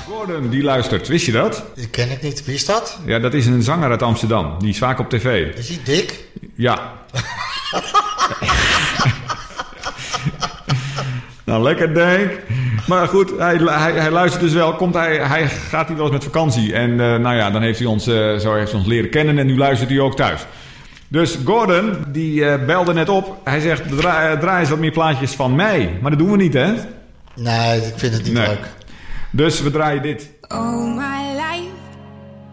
Gordon, die luistert. Wist je dat? Die ken ik niet. Wie is dat? Ja, dat is een zanger uit Amsterdam. Die is vaak op tv. Is hij dik? Ja. Nou, lekker denk. Maar goed, hij luistert dus wel. Hij gaat hier wel eens met vakantie. En dan heeft hij ons leren kennen. En nu luistert hij ook thuis. Dus Gordon, die belde net op. Hij zegt, draai eens wat meer plaatjes van mij. Maar dat doen we niet, hè? Nee, ik vind het niet leuk. Dus we draaien dit. Oh my